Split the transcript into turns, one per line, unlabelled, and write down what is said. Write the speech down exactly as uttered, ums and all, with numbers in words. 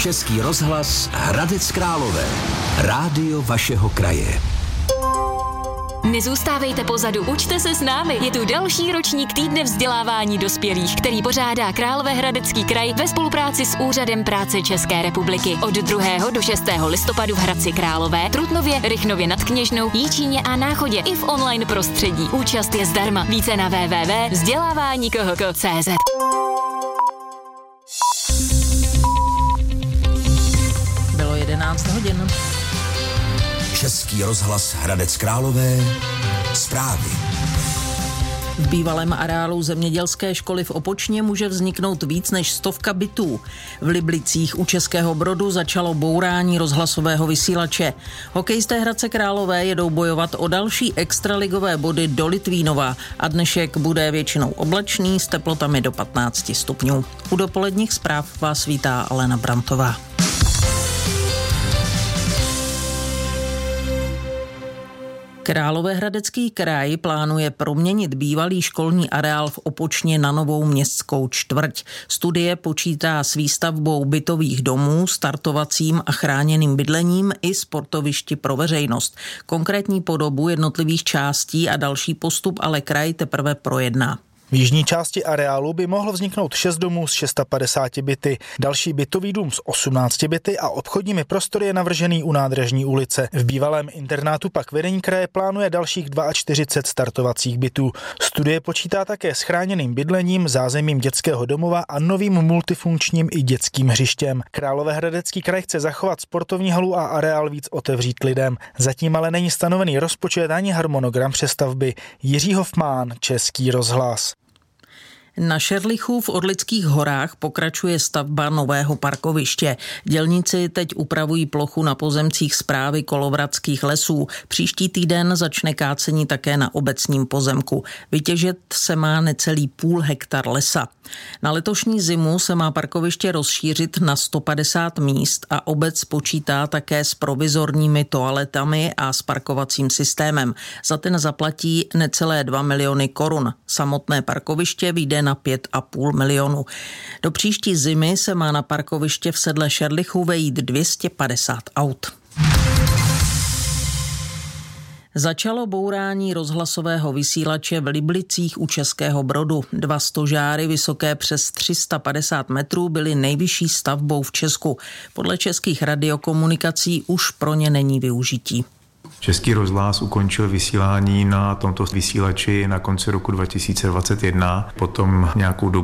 Český rozhlas Hradec Králové. Rádio vašeho kraje.
Nezůstávejte pozadu, učte se s námi. Je tu další ročník týdne vzdělávání dospělých, který pořádá Královéhradecký kraj ve spolupráci s Úřadem práce České republiky. Od druhého do šestého listopadu v Hradci Králové, Trutnově, Rychnově nad Kněžnou, Jíčíně a Náchodě i v online prostředí. Účast je zdarma. Více na w w w tečka vzdělávání k h k tečka c z.
Bylo jedenáct hodin.
Český rozhlas Hradec Králové. Zprávy.
V bývalém areálu zemědělské školy v Opočně může vzniknout víc než stovka bytů. V Liblicích u Českého Brodu začalo bourání rozhlasového vysílače. Hokejisté Hradce Králové jedou bojovat o další extraligové body do Litvínova a dnešek bude většinou oblačný s teplotami do patnáct stupňů. U dopoledních zpráv vás vítá Alena Brantová. Královéhradecký kraj plánuje proměnit bývalý školní areál v Opočně na novou městskou čtvrť. Studie počítá s výstavbou bytových domů, startovacím a chráněným bydlením i sportovišti pro veřejnost. Konkrétní podobu jednotlivých částí a další postup ale kraj teprve projedná.
V jižní části areálu by mohlo vzniknout šest domů s padesáti šesti byty, další bytový dům s osmnácti byty a obchodními prostory je navržený u Nádražní ulice. V bývalém internátu pak vedení kraje plánuje dalších čtyřicet dva startovacích bytů. Studie počítá také s chráněným bydlením, zázemím dětského domova a novým multifunkčním i dětským hřištěm. Královéhradecký kraj chce zachovat sportovní halu a areál víc otevřít lidem. Zatím ale není stanovený rozpočet ani harmonogram přestavby. Jiří Hofmán, Český rozhlas.
Na Šerlichu v Orlických horách pokračuje stavba nového parkoviště. Dělníci teď upravují plochu na pozemcích správy Kolovratských lesů. Příští týden začne kácení také na obecním pozemku. Vytěžet se má necelý půl hektar lesa. Na letošní zimu se má parkoviště rozšířit na sto padesát míst a obec počítá také s provizorními toaletami a s parkovacím systémem. Za ten zaplatí necelé dva miliony korun. Samotné parkoviště vyjde na pět a půl milionu. Do příští zimy se má na parkoviště v sedle Šerlichu vejít dvě stě padesát aut. Začalo bourání rozhlasového vysílače v Liblicích u Českého Brodu. Dva stožáry vysoké přes tři sta padesát metrů byly nejvyšší stavbou v Česku. Podle českých radiokomunikací už pro ně není využití.
Český rozhlas ukončil vysílání na tomto vysílači na konci roku dva tisíce dvacet jedna. Potom nějakou dobu